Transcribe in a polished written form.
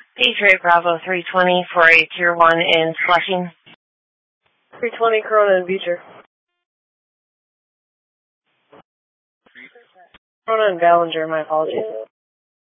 Patriot Bravo 320 for a Tier 1 in Flushing. 320 Corona and Beecher. Corona and Ballinger, my apologies.